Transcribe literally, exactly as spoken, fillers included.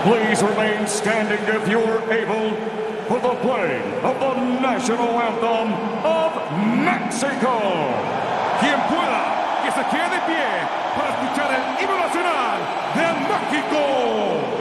Please remain standing if you're able for the playing of the national anthem of Mexico. Quien pueda, que se quede de pie para escuchar el himno nacional de México.